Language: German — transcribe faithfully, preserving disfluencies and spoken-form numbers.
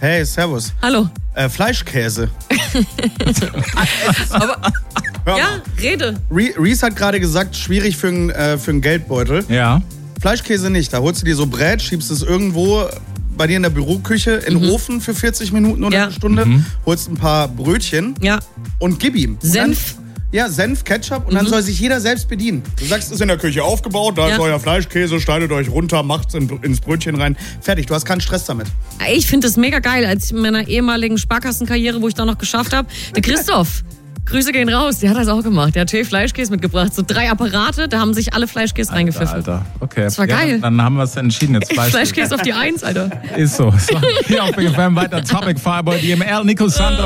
Hey, servus. Hallo. Äh, Fleischkäse. Aber, Hör ja, mal. rede. Re- Reese hat gerade gesagt, schwierig für einen äh, für einen Geldbeutel. Ja. Fleischkäse nicht. Da holst du dir so Brät, schiebst es irgendwo bei dir in der Büroküche in den Mhm. Ofen für vierzig Minuten oder Ja. eine Stunde, Mhm. holst ein paar Brötchen Ja. und gib ihm. Und Senf. Dann, ja, Senf, Ketchup und dann soll sich jeder selbst bedienen. Du sagst, es ist in der Küche aufgebaut, da Ja. ist euer Fleischkäse, schneidet euch runter, macht's in, ins Brötchen rein. Fertig, du hast keinen Stress damit. Ich finde das mega geil, als ich in meiner ehemaligen Sparkassenkarriere, wo ich da noch geschafft habe, der Christoph, Grüße gehen raus, der hat das auch gemacht. Der hat schön Fleischkäse mitgebracht. So drei Apparate, da haben sich alle Fleischkäse reingepfiffen. Alter, okay. Das war ja, geil. Dann haben wir es entschieden. Jetzt weißt du. Fleischkäse auf die Eins, Alter. Ist so. so. Hier auf Big F M weiter Topic Fireboy, D M L, Nico Santos.